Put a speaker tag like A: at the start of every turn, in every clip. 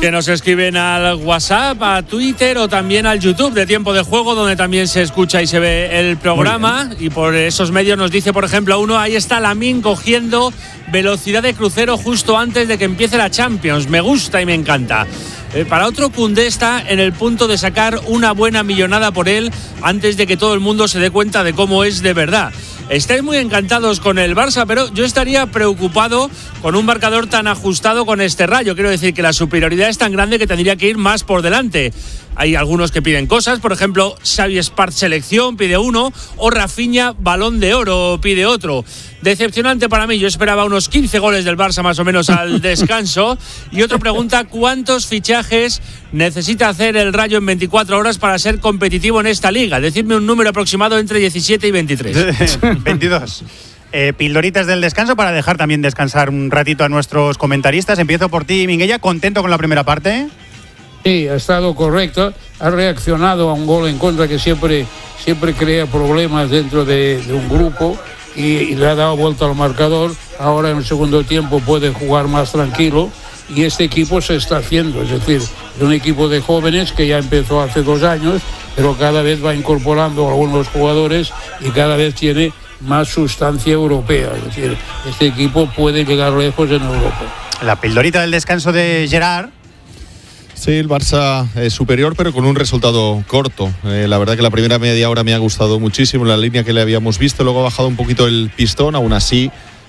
A: Que nos escriben al WhatsApp, a Twitter o también al YouTube de Tiempo de Juego, donde también se escucha y se ve el programa. Y por esos medios nos dice, por ejemplo, uno, ahí está Lamine cogiendo velocidad de crucero justo antes de que empiece la Champions. Me gusta y me encanta. Para otro, Koundé está en el punto de sacar una buena millonada por él antes de que todo el mundo se dé cuenta de cómo es de verdad. Estáis muy encantados con el Barça, pero yo estaría preocupado con un marcador tan ajustado con este Rayo. Quiero decir que la superioridad es tan grande que tendría que ir más por delante. Hay algunos que piden cosas, por ejemplo, Xavi Espart selección pide uno, o Rafinha Balón de Oro pide otro. Decepcionante para mí, yo esperaba unos 15 goles del Barça más o menos al descanso. Y otro pregunta, ¿cuántos fichajes necesita hacer el Rayo en 24 horas para ser competitivo en esta liga? Decidme un número aproximado entre 17 y 23.
B: 22. Pildoritas del descanso para dejar también descansar un ratito a nuestros comentaristas. Empiezo por ti, Minguella. ¿Contento con la primera parte?
C: Sí, ha estado correcto. Ha reaccionado a un gol en contra que siempre crea problemas dentro de un grupo y le ha dado vuelta al marcador. Ahora en el segundo tiempo puede jugar más tranquilo y este equipo se está haciendo. Es decir, es un equipo de jóvenes que ya empezó hace 2 años, pero cada vez va incorporando a algunos jugadores y cada vez tiene más sustancia europea. Es decir, este equipo puede llegar lejos en Europa.
B: La pildorita del descanso de Gerard.
D: Sí, el Barça es superior, pero con un resultado corto. La verdad que la primera media hora me ha gustado muchísimo, la línea que le habíamos visto. Luego ha bajado un poquito el pistón, aún así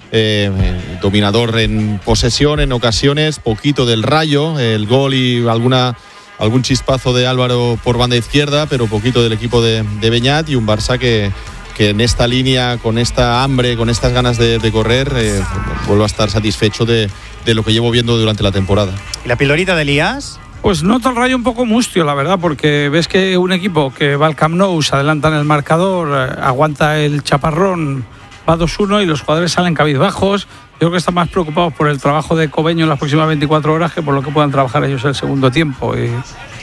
D: dominador en posesión, en ocasiones, poquito del Rayo, el gol y algún chispazo de Álvaro por banda izquierda, pero poquito del equipo de Beñat, y un Barça que en esta línea, con esta hambre, con estas ganas de correr, vuelvo a estar satisfecho de lo que llevo viendo durante la temporada.
B: ¿Y la pildorita de Elías?
E: Pues nota el Rayo un poco mustio, la verdad, porque ves que un equipo que va al Camp Nou, se adelanta en el marcador, aguanta el chaparrón, va 2-1 y los jugadores salen cabizbajos. Yo creo que están más preocupados por el trabajo de Cobeño en las próximas 24 horas que por lo que puedan trabajar ellos en el segundo tiempo. Y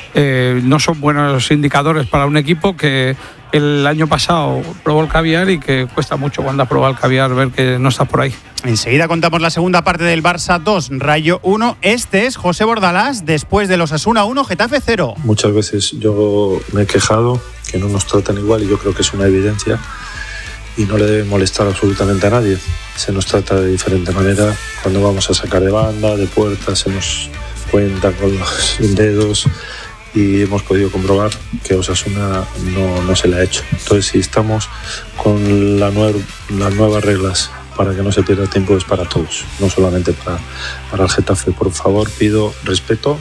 E: no son buenos indicadores para un equipo que el año pasado probó el caviar y que cuesta mucho cuando ha probado el caviar ver que no está por ahí.
B: Enseguida contamos la segunda parte del Barça 2, Rayo 1. Este es José Bordalás después de los Osasuna 1, Getafe 0.
F: Muchas veces yo me he quejado que no nos tratan igual y yo creo que es una evidencia y no le debe molestar absolutamente a nadie. Se nos trata de diferente manera cuando vamos a sacar de banda, de puerta, se nos cuenta con los dedos y hemos podido comprobar que Osasuna no se le ha hecho. Entonces, si estamos con las nuevas reglas para que no se pierda tiempo, es para todos, no solamente para el Getafe. Por favor, pido respeto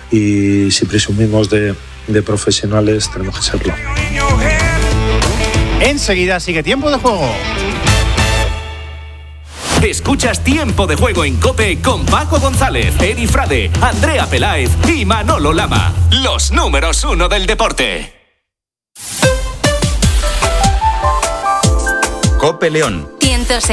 F: y si presumimos de profesionales, tenemos que serlo.
B: Enseguida sigue Tiempo de Juego.
G: Escuchas Tiempo de Juego en COPE con Paco González, Eri Frade, Andrea Peláez y Manolo Lama. Los números 1 del deporte.
H: COPE León.
I: 106.